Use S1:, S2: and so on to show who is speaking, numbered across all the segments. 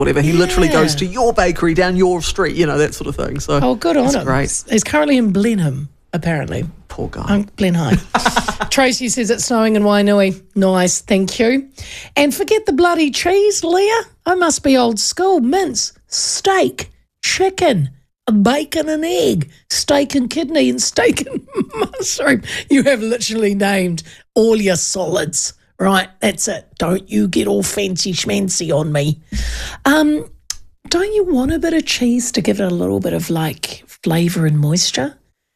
S1: whatever. He literally goes to your bakery down your street, that sort of thing. So
S2: good on him.
S1: Great.
S2: He's currently in Blenheim, apparently.
S1: Poor guy.
S2: Blenheim. Tracy says it's snowing in Wainui. Nice, thank you. And forget the bloody cheese, Leah. I must be old school. Mince, steak, chicken, bacon and egg, steak and kidney, and steak and mushroom. You have literally named all your solids. Right, that's it. Don't you get all fancy schmancy on me. Don't you want a bit of cheese to give it a little bit of flavour and moisture?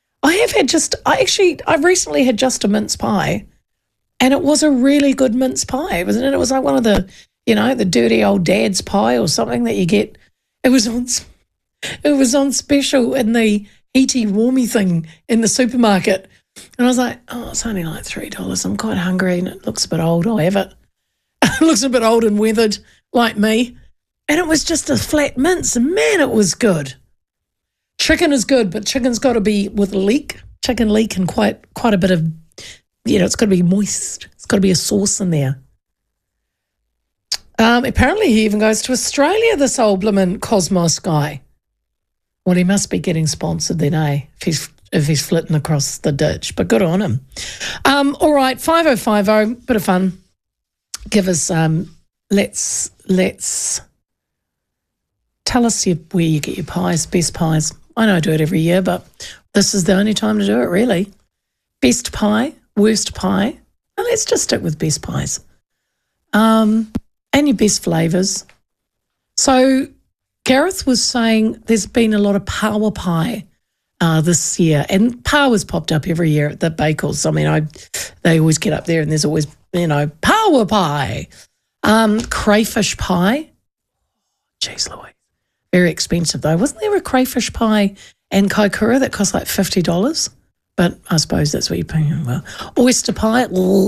S2: I recently had just a mince pie, and it was a really good mince pie, wasn't it? It was like one of the, the dirty old dad's pie or something that you get. It was on special in the heaty warmy thing in the supermarket. And I was like, it's only like $3. I'm quite hungry and it looks a bit old. I'll have it. It looks a bit old and weathered like me. And it was just a flat mince. And man, it was good. Chicken is good, but chicken's got to be with leek. Chicken leek and quite a bit of, it's got to be moist. It's got to be a sauce in there. Apparently he even goes to Australia, this old bloomin' Cosmos guy. Well, he must be getting sponsored then, if he's flitting across the ditch, but good on him. All right, 5050, bit of fun. Give us, let's tell us where you get your pies, best pies. I know I do it every year, but this is the only time to do it, really. Best pie, worst pie. Well, let's just stick with best pies. And your best flavours. So Gareth was saying there's been a lot of power pie this year, and power's popped up every year at the Bakers. I mean, they always get up there and there's always, power pie. Crayfish pie. Jeez Louise. Very expensive though. Wasn't there a crayfish pie and Kaikoura that cost like $50? But I suppose that's what you're paying. Well, oyster pie. No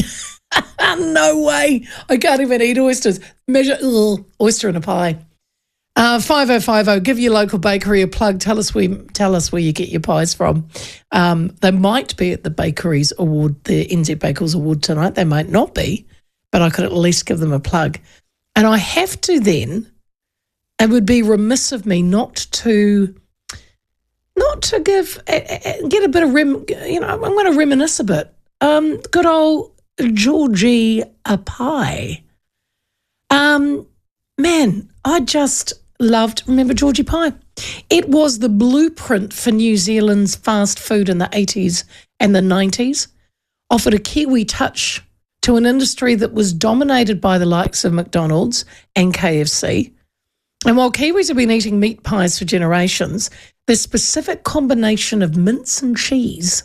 S2: way. I can't even eat oysters. Oyster in a pie. 5050, give your local bakery a plug. Tell us where you get your pies from. They might be at the Bakeries Award, the NZ Bakers Award tonight. They might not be, but I could at least give them a plug. And I have to then, it would be remiss of me not to get a bit of I'm going to reminisce a bit. Good old Georgie pie. Man, I just remember Georgie pie. It was the blueprint for New Zealand's fast food in the 80s and the 90s, offered a Kiwi touch to an industry that was dominated by the likes of McDonald's and KFC. And while Kiwis have been eating meat pies for generations, the specific combination of mince and cheese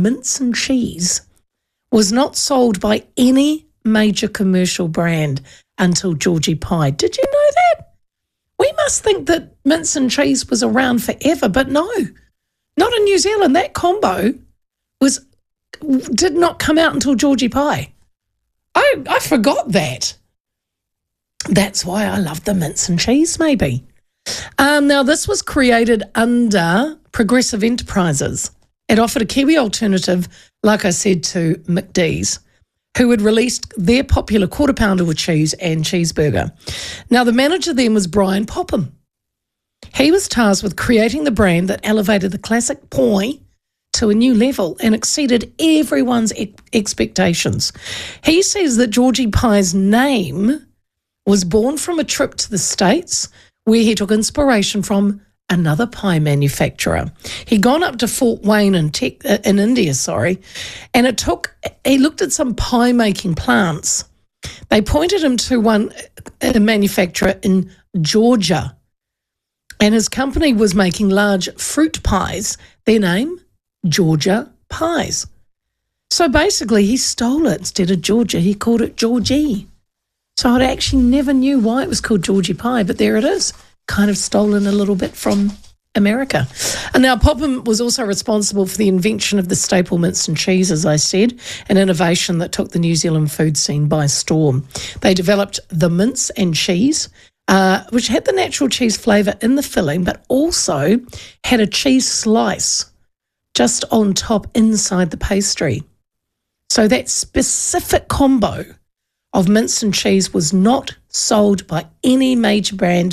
S2: was not sold by any major commercial brand until Georgie pie. Did you know that? We must think that mince and cheese was around forever, but no, not in New Zealand. That combo did not come out until Georgie pie. I forgot that. That's why I love the mince and cheese, maybe. Now, this was created under Progressive Enterprises. It offered a Kiwi alternative, like I said, to McD's, who had released their popular quarter pounder with cheese and cheeseburger. Now, the manager then was Brian Popham. He was tasked with creating the brand that elevated the classic pie to a new level and exceeded everyone's expectations. He says that Georgie pie's name was born from a trip to the States where he took inspiration from another pie manufacturer. He'd gone up to Fort Wayne in India, and he looked at some pie making plants. They pointed him to a manufacturer in Georgia, and his company was making large fruit pies. Their name, Georgia Pies. So basically he stole it. Instead of Georgia, he called it Georgie. So I actually never knew why it was called Georgie pie, but there it is, kind of stolen a little bit from America. And now Popham was also responsible for the invention of the staple mince and cheese, as I said, an innovation that took the New Zealand food scene by storm. They developed the mince and cheese, which had the natural cheese flavour in the filling, but also had a cheese slice just on top inside the pastry. So that specific combo of mince and cheese was not sold by any major brand